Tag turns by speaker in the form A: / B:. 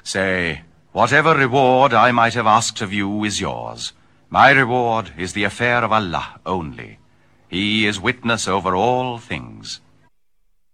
A: Say, whatever reward I might have asked of you is yours. My reward is the affair of Allah only. He is witness over all things.